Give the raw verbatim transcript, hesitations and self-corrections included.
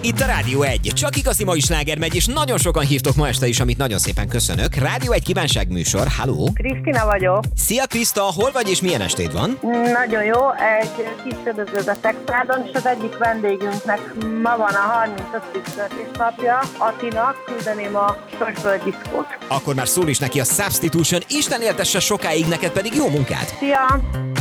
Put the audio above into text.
Itt a Rádió egy. Csak igazi mai sláger megy, és nagyon sokan hívtok ma este is, amit nagyon szépen köszönök. Rádió egy kívánságműsor. Halló! Krisztina vagyok. Szia Kriszta, hol vagy és milyen estéd van? Nagyon jó, egy kis ködöződ a Szexádon, és az egyik vendégünknek ma van a harmincötödik születésnapja, Atinak küldeném a Sorsböld diszkót. Akkor már szól is neki a Substitution. Isten éltesse sokáig, neked pedig jó munkát! Szia!